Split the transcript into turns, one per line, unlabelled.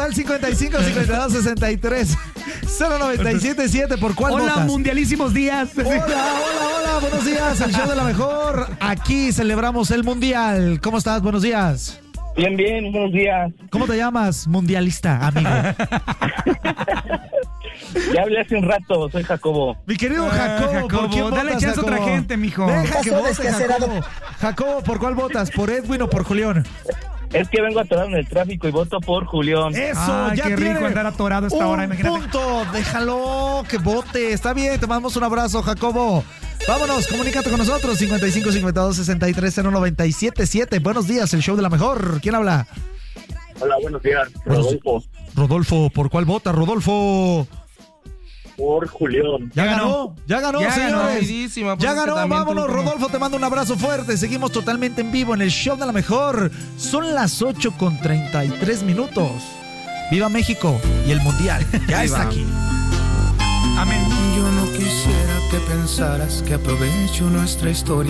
al 55 52 63 0977. ¿Por cuál
Hola,
votas?
mundialísimos días.
Hola, buenos días. El show de la mejor. Aquí celebramos el mundial. ¿Cómo estás? Buenos días.
Bien, buenos días.
¿Cómo te llamas, mundialista, amigo?
Ya hablé hace un rato, soy Jacobo.
Mi querido Jacobo, ¿por quién
dale
votas,
chance a otra
Jacobo?
gente, mijo.
Deja que
Pasó
vote,
descacerado.
Jacobo. Jacobo, ¿por cuál votas? ¿Por Edwin o por Julián?
Es que vengo atorado en el tráfico y voto por Julián.
Eso,
Ay,
ya
qué rico
tiene
andar atorado a esta hora, imagínate.
punto, déjalo que vote. Está bien, te mandamos un abrazo, Jacobo. Vámonos, comunícate con nosotros, 55 52 63 0977. Buenos días, el show de la mejor. ¿Quién habla?
Hola, buenos días, Rodolfo.
Rodolfo, ¿por cuál vota, Rodolfo?
Por Julián.
Ya ganó, señores.
Rapidísima, pues
Ya
es que
ganó,
también
vámonos,
tú como-
Rodolfo, te mando un abrazo fuerte. Seguimos totalmente en vivo en el show de la mejor. Son las 8:33. Viva México y el mundial. Ya está aquí.
Amén.
Yo no quisiera que pensaras que aprovecho nuestra historia.